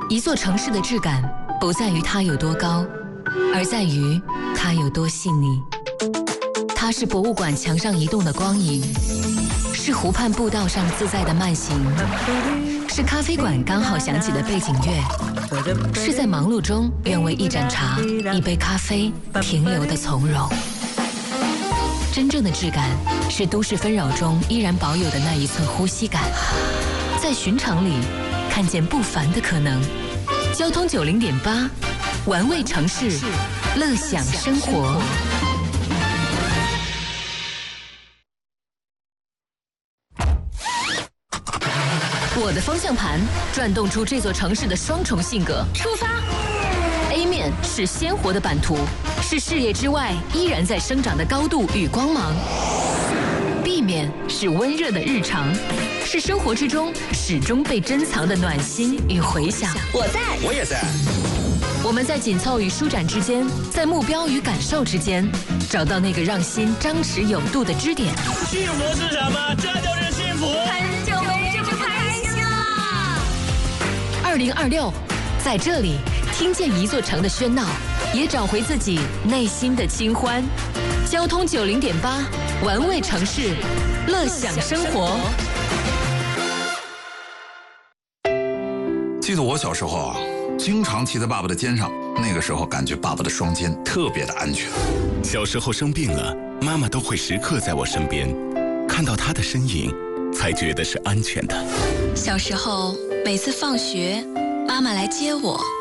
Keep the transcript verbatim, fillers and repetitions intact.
一座城市的质感不在于它有多高，而在于它有多细腻。它是博物馆墙上移动的光影，是湖畔步道上自在的慢行，是咖啡馆刚好响起的背景乐，是在忙碌中愿为一盏茶、一杯咖啡停留的从容。真正的质感是都市纷扰中依然保有的那一寸呼吸感，在寻常里看见不凡的可能。交通九零点八，玩味城市，乐享生活。我的方向盘转动出这座城市的双重性格。出发 ！A 面是鲜活的版图，是视野之外依然在生长的高度与光芒。B 面是温热的日常，是生活之中始终被珍藏的暖心与回响。 我在， 我也在。 我们在紧凑与舒展之间，在目标与感受之间，找到那个让心张弛有度的支点。 幸福是什么？这就是幸福。 很久没这么开心了。 二零二六，在这里听见一座城的喧闹，也找回自己内心的清欢。交通九零点八，玩味城市，乐享生活。 记得我小时候啊，经常骑在爸爸的肩上，那个时候感觉爸爸的双肩特别的安全。 小时候生病了，妈妈都会时刻在我身边，看到她的身影，才觉得是安全的。 小时候每次放学，妈妈来接我，